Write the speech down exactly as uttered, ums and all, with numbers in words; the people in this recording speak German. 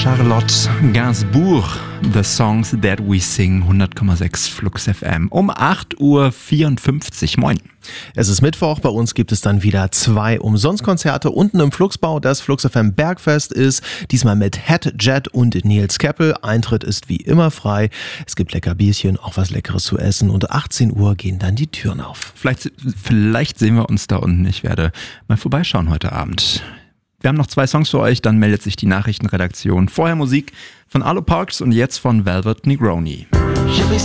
Charlotte Gainsbourg, The Songs That We Sing, hundert Komma sechs Flux F M. Um acht Uhr vierundfünfzig. Moin. Es ist Mittwoch, bei uns gibt es dann wieder zwei Umsonstkonzerte unten im Fluxbau. Das Flux F M Bergfest ist diesmal mit Head, Jet und Nils Keppel. Eintritt ist wie immer frei. Es gibt lecker Bierchen, auch was Leckeres zu essen und achtzehn Uhr gehen dann die Türen auf. Vielleicht, vielleicht sehen wir uns da unten. Ich werde mal vorbeischauen heute Abend. Wir haben noch zwei Songs für euch, dann meldet sich die Nachrichtenredaktion. Vorher Musik von Arlo Parks und jetzt von Velvet Negroni.